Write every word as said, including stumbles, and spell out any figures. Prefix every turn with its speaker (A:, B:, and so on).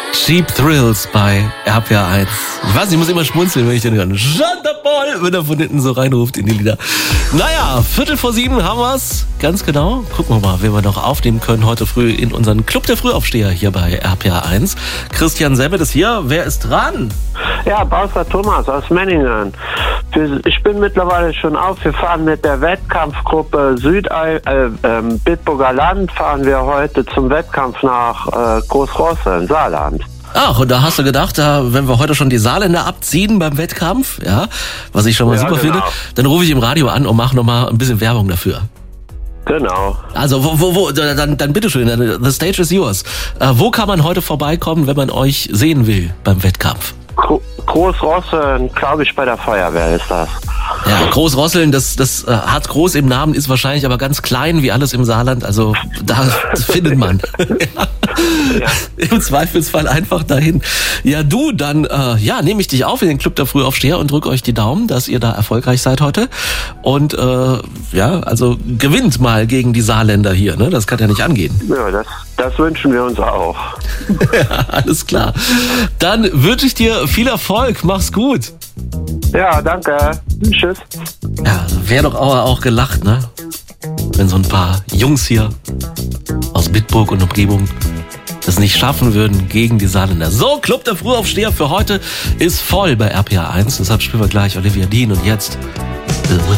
A: Cheap Thrills bei R P R eins. Ich weiß nicht, ich muss immer schmunzeln, wenn ich den höre. Chantabol, wenn er von hinten so reinruft in die Lieder. Naja, Viertel vor sieben haben wir's. Ganz genau. Gucken wir mal, wen wir noch aufnehmen können heute früh in unseren Club der Frühaufsteher hier bei R P R eins. Christian Sebet ist hier. Wer ist dran?
B: Ja, Bauser Thomas aus Menningen. Ich bin mittlerweile schon auf. Wir fahren mit der Wettkampfgruppe Südei, äh, ähm, Bitburger Land, fahren wir heute zum Wettkampf nach äh, Großrosse in Saarland.
A: Ach, und da hast du gedacht, da, wenn wir heute schon die Saarländer abziehen beim Wettkampf, ja, was ich schon mal ja, super genau. finde, dann rufe ich im Radio an und mache nochmal ein bisschen Werbung dafür.
B: Genau.
A: Also, wo, wo, wo, dann, dann bitteschön, the stage is yours. Äh, wo kann man heute vorbeikommen, wenn man euch sehen will beim Wettkampf?
B: Großrosseln, glaube ich, bei der Feuerwehr ist das.
A: Ja, Großrosseln, das, das äh, hat groß im Namen, ist wahrscheinlich aber ganz klein wie alles im Saarland. Also da findet man. ja. Ja. Im Zweifelsfall einfach dahin. Ja, du, dann äh, ja, nehme ich dich auf in den Club der Frühaufsteher und drücke euch die Daumen, dass ihr da erfolgreich seid heute. Und äh, ja, also gewinnt mal gegen die Saarländer hier. Ne? Das kann ja nicht angehen.
B: Ja, das, das wünschen wir uns auch.
A: ja, alles klar. Dann wünsche ich dir viel Erfolg. Mach's gut.
B: Ja, danke. Tschüss.
A: Ja, wäre doch auch, auch gelacht, ne? Wenn so ein paar Jungs hier aus Bitburg und Umgebung das nicht schaffen würden gegen die Saarländer. So, Club der Frühaufsteher für heute ist voll bei R P R eins. Deshalb spielen wir gleich Olivia Dean und jetzt Bill Withers.